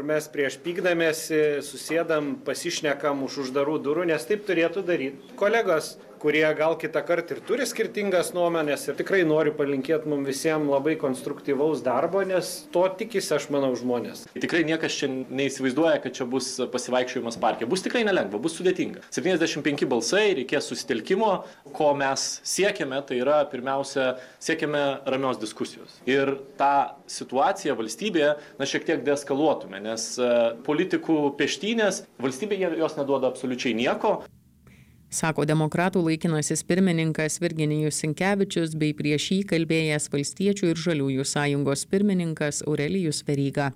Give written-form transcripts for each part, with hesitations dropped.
mes prieš pykdamiesi susėdam, pasišnekam už uždarų durų, nes taip turėtų daryti kolegos, kurie gal kitą kartą ir turi skirtingas nuomonės ir tikrai noriu palinkėti mums visiems labai konstruktyvaus darbo, nes to tikisi, aš manau, žmonės. Tikrai niekas čia neįsivaizduoja, kad čia bus pasivaikščiojimas parke. Bus tikrai nelengva, bus sudėtinga. 75 balsai, reikės susitelkimo, ko mes siekiame, tai yra pirmiausia, siekiame ramios diskusijos. Ir tą situaciją valstybėje, šiek tiek deeskaluotume, nes politikų peštynės valstybėje jos neduoda absoliučiai nieko. Sako demokratų laikinasis pirmininkas Virginijus Sinkevičius bei prieš jį kalbėjęs Valstiečių ir Žaliųjų sąjungos pirmininkas Aurelijus Veryga.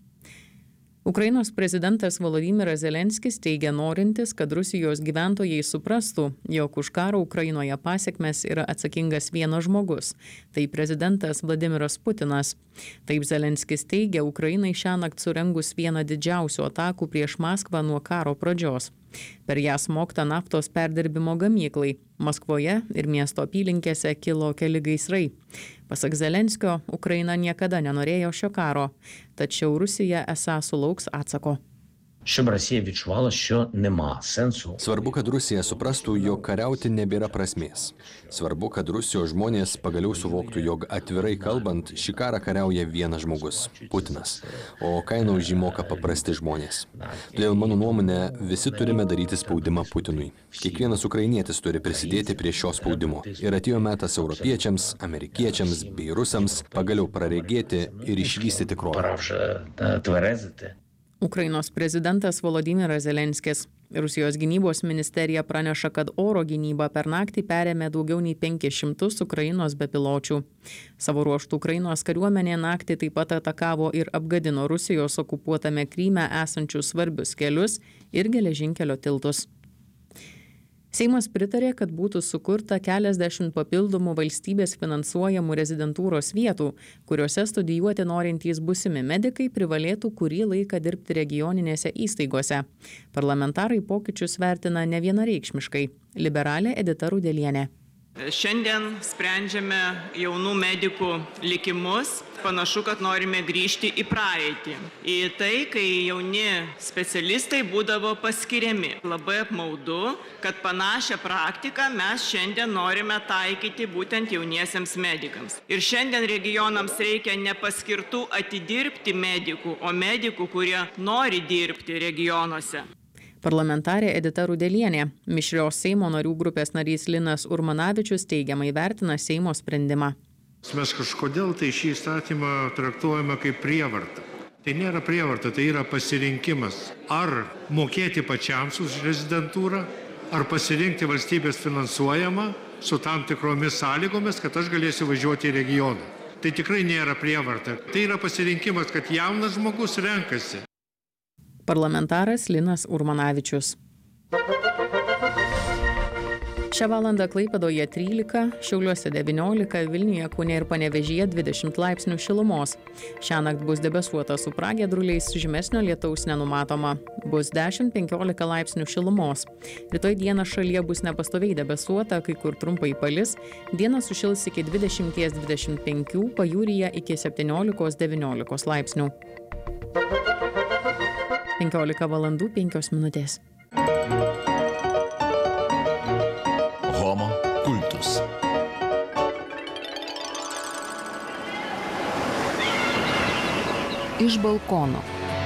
Ukrainos prezidentas Volodymyras Zelenskis teigia norintis, kad Rusijos gyventojai suprastų, jog už karą Ukrainoje pasekmes yra atsakingas vienas žmogus – tai prezidentas Vladimiras Putinas. Taip Zelenskis teigia Ukrainai šiąnakt surengus vieną didžiausių atakų prieš Maskvą nuo karo pradžios. Per ją smogta naftos perdirbimo gamyklai. Maskvoje ir miesto apylinkėse kilo keli gaisrai. Pasak Zelenskio, Ukraina niekada nenorėjo šio karo, tačiau Rusija esą sulauks atsako. Щоб Росія відчувала, що нема сенсу. Svarbu, kad Rusija suprastų, jog kariauti nebėra prasmės. Svarbu, kad Rusijos žmonės pagaliau suvoktų, jog atvirai kalbant, šį karą kariauja vienas žmogus – Putinas, o kainą už jį moka paprasti žmonės. Todėl mano nuomonė, visi turime daryti spaudimą Putinui. Kiekvienas ukrainietis turi prisidėti prie šio spaudimo. Ir atėjo metas europiečiams, amerikiečiams bei rusams pagaliau praregėti ir išvysti tikrovę. Пора вже тверезити. Ukrainos prezidentas Volodymyras Zelenskis. Rusijos gynybos ministerija praneša, kad oro gynybą per naktį perėmė daugiau nei 500 Ukrainos bepiločių. Savo ruožtų Ukrainos kariuomenė naktį taip pat atakavo ir apgadino Rusijos okupuotame Kryme esančius svarbius kelius ir geležinkelio tiltus. Seimas pritarė, kad būtų sukurta keliasdešimt papildomų valstybės finansuojamų rezidentūros vietų, kuriuose studijuoti norintys būsimi medikai privalėtų kurį laiką dirbti regioninėse įstaigose. Parlamentarai pokyčius vertina nevienareikšmiškai. Liberalė Edita Rudelienė. Šiandien sprendžiame jaunų medikų likimus. Panašu, kad norime grįžti į praeitį. Į tai, kai jauni specialistai būdavo paskiriami. Labai apmaudu, kad panašią praktiką mes šiandien norime taikyti būtent jauniesiems medikams. Ir šiandien regionams reikia ne paskirtų atidirbti medikų, o medikų, kurie nori dirbti regionuose. Parlamentarė Edita Rudelienė. Mišrios Seimo narių grupės narys Linas Urmanavičius teigiamai vertina Seimo sprendimą. Mes kažkodėl tai šį įstatymą traktuojame kaip prievartą. Tai nėra prievarta, tai yra pasirinkimas. Ar mokėti pačiams už rezidentūrą, ar pasirinkti valstybės finansuojamą su tam tikromis sąlygomis, kad aš galėsiu važiuoti į regioną. Tai tikrai nėra prievarta. Tai yra pasirinkimas, kad jaunas žmogus renkasi. Parlamentaras Linas Urmanavičius. Šią valandą Klaipėdoje 13, Šiauliuose 19, Vilniuje, Kaune ir Panevėžyje 20 laipsnių šilumos. Šiąnakt bus debesuota su pragiedruliais, žymesnio lietaus nenumatoma. Bus 10-15 laipsnių šilumos. Rytoj dieną šalyje bus nepastoviai debesuota, kai kur trumpai palis. Dieną sušils iki 20-25, pajūryje iki 17-19 laipsnių. 15 valandų 5 minutės. Homo Kultus. Iš balkono.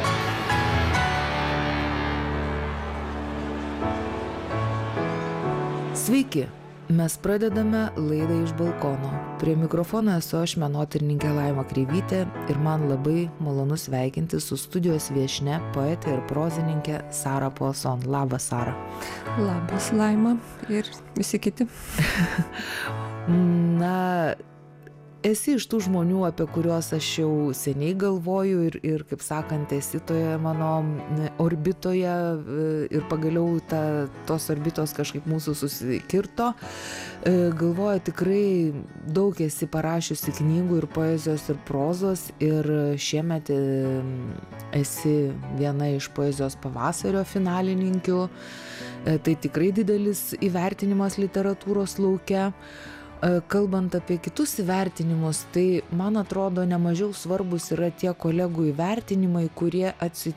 Sveiki, mes pradedame laidą Iš balkono. Prie mikrofono esu aš, menotyrininkė Laima Kreivytė, ir man labai malonu sveikinti su studijos viešnia, poetė ir prozininkė Sara Poson. Labas, Sara. Labas, Laima ir visi kiti. Na, esi iš tų žmonių, apie kuriuos aš jau seniai galvoju ir kaip sakant, esi toje mano orbitoje ir pagaliau tos orbitos kažkaip mūsų susikirto. Galvoju, tikrai daug esi parašiusi knygų ir poezijos ir prozos, ir šiemet esi viena iš poezijos pavasario finalininkių. Tai tikrai didelis įvertinimas literatūros lauke. Kalbant apie kitus įvertinimus, tai man atrodo nemažiau svarbus yra tie kolegų įvertinimai, kurie